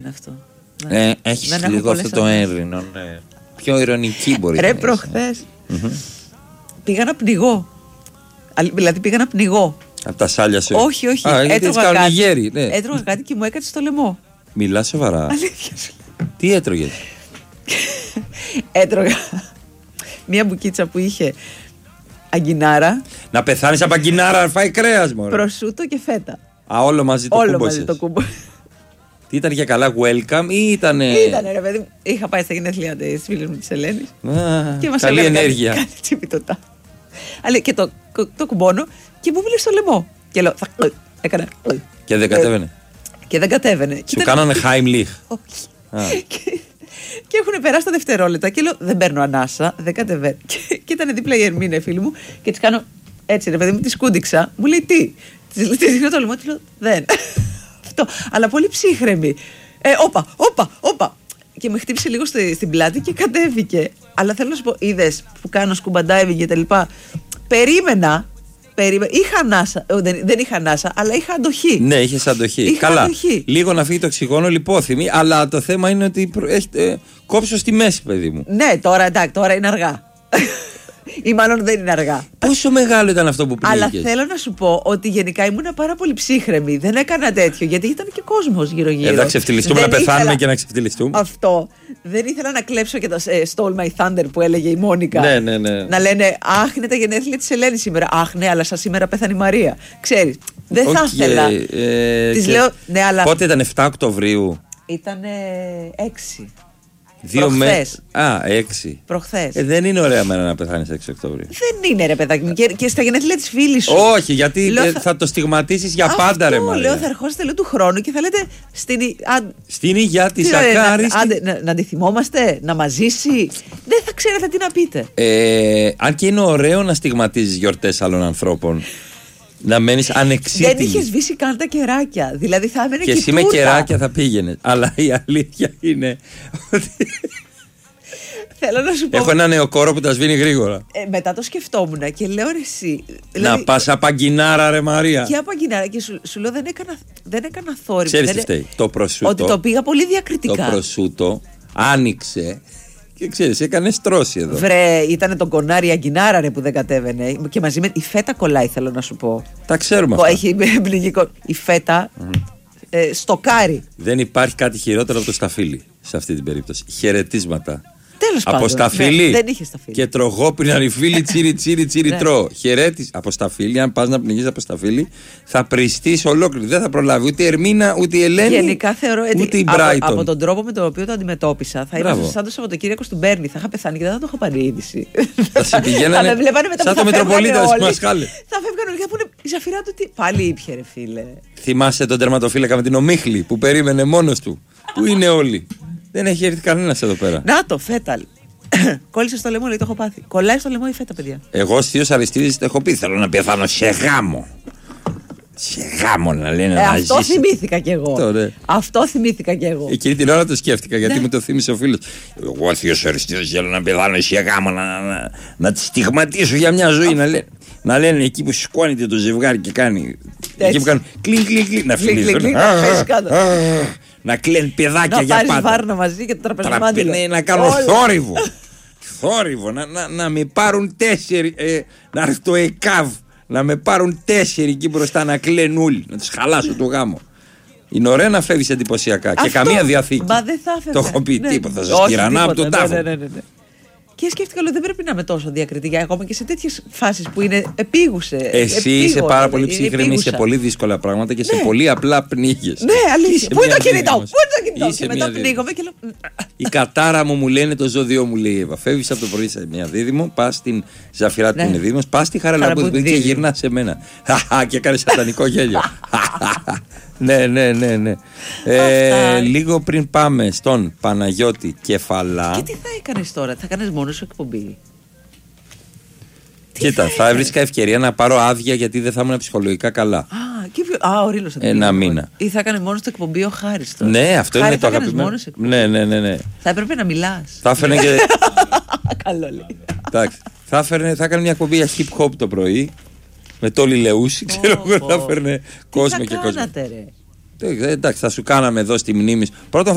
αυτό. Έχεις λίγο αυτό το έρινο. Ναι. Πιο ειρωνική μπορεί. Ρε, προχθές πήγα να πνιγώ. Δηλαδή πήγα να πνιγώ. Από τα σάλια σου. Όχι. Έτρωγα κάτι και μου έκατσε στο λαιμό. Μιλά σοβαρά. Αλήθεια σου. Τι έτρωγες? Έτρωγα μία μπουκίτσα που είχε αγκινάρα. Να πεθάνεις από αγκινάρα, φάει κρέας μόνο. Προσούτο και φέτα. Όλο μαζί το κούμποσες. Τι ήταν για καλά, welcome ή ήτανε? Ήτανε, ρε παιδί. Είχα πάει στα γενέθλια της φίλης μου της Ελένης. Και μας καλή ενέργεια. Κάτι τσιπιτωτά. Αλλά και το κουμπώνω και μου μίλησε στο λαιμό. Και λέω, έκανα. Και δεν κατέβαινε. Και δεν κατέβαινε. Σου κάνανε Heimlich. Όχι. Και έχουν περάσει τα δευτερόλεπτα και λέω, δεν παίρνω ανάσα, δεν κατεβαίνω. Και ήταν δίπλα η Ερμήνε, φίλη μου, και της κάνω έτσι, ρε παιδί μου, τη σκούντιξα. Μου λέει τι? Τη δείχνω το λαιμό, τη λέω, δεν. Αυτό. Αλλά πολύ ψύχρεμη. Όπα. Και με χτύπησε λίγο στην πλάτη και κατέβηκε. Αλλά θέλω να σου πω, είδες που κάνω σκουμπαντάιβινγκ και τα λοιπά. Περίμενα. Είχα ανάσα. Δεν είχα ανάσα, αλλά είχα αντοχή. Ναι, είχες αντοχή. Καλά. Αντοχή. Λίγο να φύγει το οξυγόνο, λιπόθυμη, αλλά το θέμα είναι ότι κόψω στη μέση, παιδί μου. Ναι, τώρα είναι αργά. Ή μάλλον δεν είναι αργά. Πόσο μεγάλο ήταν αυτό που πνίγηκες? Αλλά θέλω να σου πω ότι γενικά ήμουν πάρα πολύ ψύχρεμη. Δεν έκανα τέτοιο, γιατί ήταν και κόσμος γύρω-γύρω. Να ξεφτυλιστούμε, να πεθάνουμε και να ξεφτυλιστούμε. Αυτό. Δεν ήθελα να κλέψω και το Stole My Thunder που έλεγε η Μόνικα. Ναι. Να λένε, αχ, είναι τα γενέθλια της Ελένης σήμερα. Αχ, ναι, αλλά σας σήμερα πέθανε η Μαρία. Ξέρεις, δεν θα ήθελα. Της λέω, ναι, αλλά. Πότε ήταν, 7 Οκτωβρίου? Ήταν 6. 2 μέρες. 6. Προχθές. Δεν είναι ωραία μέρα να πεθάνεις 6 Οκτωβρίου. Δεν είναι, ρε παιδάκι μου. Και στα γενέθλια της φίλης σου. Όχι, γιατί θα το στιγματίσεις για πάντα, ρε Μαρία. Λέω, θα ερχόσαστε του χρόνου και θα λέτε στην υγειά της ακάριστης. Να τη θυμόμαστε, να μας ζήσει. Δεν θα ξέρετε τι να πείτε. Αν και είναι ωραίο να στιγματίζεις γιορτές άλλων ανθρώπων, να μένεις ανεξίτηλη. Δεν είχε σβήσει καν τα κεράκια. Δηλαδή θα έμενε και εσύ με κεράκια θα πήγαινε. Αλλά η αλήθεια είναι ότι. Θέλω να σου πω. Έχω ένα νεοκόρο που τα σβήνει γρήγορα. Μετά το σκεφτόμουν και λέω, ρε εσύ. Να πας απαγκινάρα, ρε Μαρία. Και απαγκινάρα. Και σου λέω, δεν έκανα θόρυβο. Ξέρεις τι φταίει? Το προσούτο. Ότι το πήγα πολύ διακριτικά. Το προσούτο άνοιξε. Και ξέρεις, έκανε στρώση εδώ. Βρε, ήταν το κονάρι αγκινάρα, ρε, που δεν κατέβαινε. Και μαζί με. Η φέτα κολλάει, θέλω να σου πω. Τα ξέρουμε αυτά. Έχει πνιγικό. Η φέτα στοκάρει. Δεν υπάρχει κάτι χειρότερο από το σταφύλι σε αυτή την περίπτωση. Χαιρετίσματα. Τέλος πάντων. Από σταφύλι. Δεν είχε σταφύλι. Και τρογόπιναν οι φίλοι, τσίρι τρώω. Χαιρέτης από σταφύλι. Αν πας να πνιγείς από σταφύλι, θα πριστείς ολόκληρη. Δεν θα προλάβει ούτε η Ερμήνα, ούτε η Ελένη. Γενικά θεωρώ ούτε η Μπράιτον. Από τον τρόπο με τον οποίο το αντιμετώπισα, θα ήμουν σαν το Σαββατοκύριακο του Μπέρνι. Θα είχα πεθάνει και δεν θα το είχα πάρει είδηση. Θα σε πηγαίνανε σαν το Μητροπολίτα της Μασχάλη. Θα φεύγαν όλοι και θα πούνε η Ζαφυρά του τι. Πάλι ήπια, ρε φίλε. Θυμάσαι τον τερματοφύλακα με την ομίχλη που περίμενε μόνος του? Πού είναι όλοι? Δεν έχει έρθει κανένας εδώ πέρα. Να το, φέτα. Κόλλησε στο λαιμό, λέει, το έχω πάθει. Κολλάει στο λαιμό η φέτα, παιδιά. Εγώ στη Θείος Αριστίδης το έχω πει. Θέλω να πεθάνω σε γάμο. Σε γάμο να λένε να ζήσει. Αυτό θυμήθηκα κι εγώ. Αυτό θυμήθηκα κι εγώ. Εκείνη την ώρα το σκέφτηκα γιατί μου το θύμισε ο φίλος. Εγώ Θείος Αριστίδης θέλω να πεθάνω σε γάμο. Να τη στιγματίσω για μια ζωή. Να λένε εκεί που σηκώνεται το ζευγάρι και κάνει. Εκεί που κάνουν κλιν κλιν. Να φιληθούν. Να κλαίνουν παιδάκια για πάντα. Να πάρεις βάρνα μαζί και το τραπεζιμάντιλο. Να κάνω θόρυβο. Θόρυβο. Να με πάρουν 4. Να έρθει το ΕΚΑΒ. Να με πάρουν 4 εκεί μπροστά να κλαίνουν όλοι. Να τους χαλάσω το γάμο. Είναι ωραία να φεύγεις εντυπωσιακά. Και καμία διαθήκη. Μα δεν θα φεύγα. Το έχω πει τίποτα. Θα σας τυραννάω από τον τάφο. Και σκέφτηκα, λέω, δεν πρέπει να είμαι τόσο διακριτικά ακόμα και σε τέτοιες φάσεις που είναι επίγουσε. Εσύ είσαι πάρα πολύ ψύχρεμη σε πολύ δύσκολα πράγματα και σε πολύ απλά πνίγες. Ναι, αλήθεια. Πού είναι το κινητό, πού είναι το κινητό. Και μετά πνίγομαι και λέω. Η κατάρα μου λένε, το ζώδιό μου λέει η Εύα. Φεύγεις από το πρωί σε μια δίδυμο, πας στην Ζαφυρά που είναι δίδυμος, πας στη Χαραλαμπούδη και γυρνάς σε μένα. Και έκανες σατανικό γέλιο. Ναι. Λίγο πριν πάμε στον Παναγιώτη Κεφαλά. Και τι θα έκανες τώρα, θα κάνεις μόνος σου εκπομπή? Κοίτα, θα έβρισκα ευκαιρία να πάρω άδεια γιατί δεν θα ήμουν ψυχολογικά καλά. Ο Ρήλος θα ένα μήνα. Ή θα έκανε μόνος το εκπομπή ο Χάριστος. Ναι, αυτό είναι το αγαπημένο. Ναι. Θα έπρεπε να μιλάς. Θα έφερνε και. Καλό λέει. Εντάξει. Θα έκανε μια εκπομπή για hip hop το πρωί. Με το Λιλεούση, ξέρω εγώ, θα έφερνε κόσμο και κόσμο. Τι θα κάνατε, ρε? Εντάξει, θα σου κάναμε εδώ στη μνήμη. Πρώτον